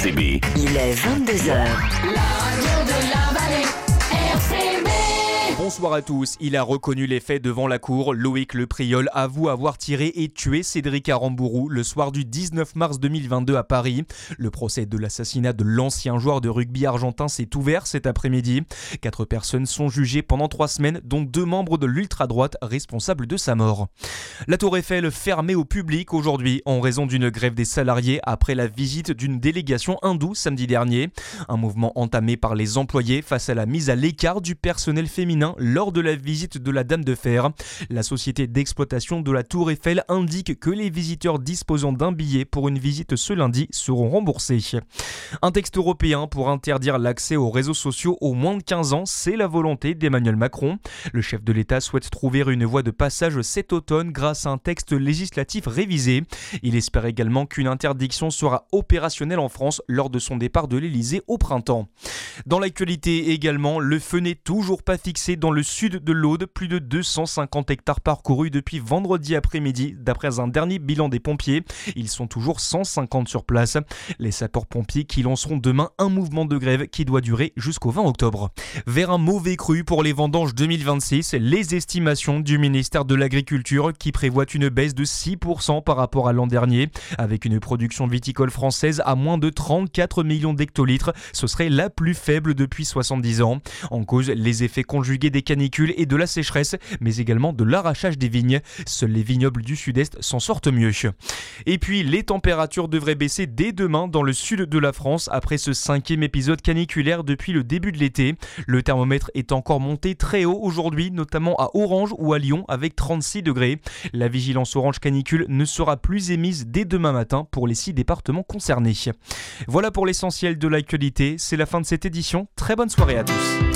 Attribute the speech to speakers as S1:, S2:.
S1: RCB.
S2: Il est 22h.
S3: La radio de la vallée, RCB.
S4: Bonsoir à tous. Il a reconnu les faits devant la cour. Loïc Le Priol avoue avoir tiré et tué Cédric Aramburu le soir du 19 mars 2022 à Paris. Le procès de l'assassinat de l'ancien joueur de rugby argentin s'est ouvert cet après-midi. 4 personnes sont jugées pendant 3 semaines, dont 2 membres de l'ultra-droite responsables de sa mort. La Tour Eiffel fermée au public aujourd'hui en raison d'une grève des salariés après la visite d'une délégation hindoue samedi dernier. Un mouvement entamé par les employés face à la mise à l'écart du personnel féminin lors de la visite de la Dame de Fer. La société d'exploitation de la Tour Eiffel indique que les visiteurs disposant d'un billet pour une visite ce lundi seront remboursés. Un texte européen pour interdire l'accès aux réseaux sociaux aux moins de 15 ans, c'est la volonté d'Emmanuel Macron. Le chef de l'État souhaite trouver une voie de passage cet automne grâce à un texte législatif révisé. Il espère également qu'une interdiction sera opérationnelle en France lors de son départ de l'Elysée au printemps. Dans l'actualité également, le feu n'est toujours pas fixé dans le sud de l'Aude, plus de 250 hectares parcourus depuis vendredi après-midi. D'après un dernier bilan des pompiers, ils sont toujours 150 sur place. Les sapeurs-pompiers qui lanceront demain un mouvement de grève qui doit durer jusqu'au 20 octobre. Vers un mauvais cru pour les vendanges 2026, les estimations du ministère de l'Agriculture qui prévoit une baisse de 6% par rapport à l'an dernier. Avec une production viticole française à moins de 34 millions d'hectolitres, ce serait la plus faible depuis 70 ans. En cause, les effets conjugués des canicules et de la sécheresse, mais également de l'arrachage des vignes. Seuls les vignobles du sud-est s'en sortent mieux. Et puis, les températures devraient baisser dès demain dans le sud de la France après ce 5e épisode caniculaire depuis le début de l'été. Le thermomètre est encore monté très haut aujourd'hui, notamment à Orange ou à Lyon avec 36 degrés. La vigilance orange canicule ne sera plus émise dès demain matin pour les 6 départements concernés. Voilà pour l'essentiel de l'actualité, c'est la fin de cette édition. Très bonne soirée à tous.